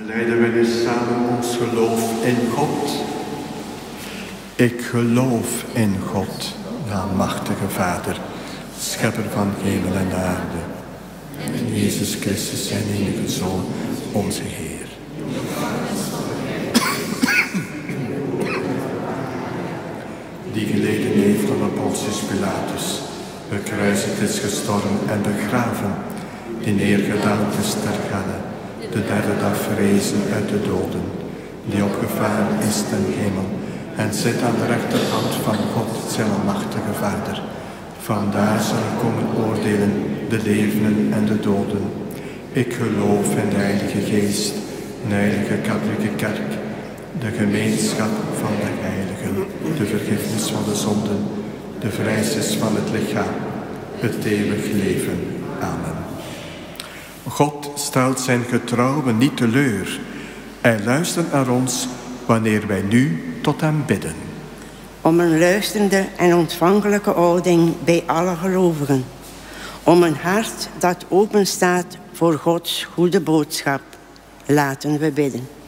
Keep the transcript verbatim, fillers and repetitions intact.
Belijden we nu samen ons geloof in God. Ik geloof in God, de almachtige Vader, schepper van hemel en de aarde. En in Jezus Christus, zijn enige Zoon, onze Heer. Die geleden heeft onder Pontius Pilatus, bekruisigd is, gestorven en begraven, die neergedaald is ter galle, de derde dag verrezen uit de doden, die opgevaren is ten hemel en zit aan de rechterhand van God, zijn almachtige Vader. Vandaar zal hij komen oordelen de levenden en de doden. Ik geloof in de Heilige Geest, een heilige katholieke kerk, de gemeenschap van de heiligen, de vergiffenis van de zonden, de vrijheid van het lichaam, het eeuwig leven. Amen. God stelt zijn getrouwen niet teleur. Hij luistert naar ons wanneer wij nu tot hem bidden. Om een luisterende en ontvankelijke houding bij alle gelovigen. Om een hart dat open staat voor Gods goede boodschap. Laten we bidden.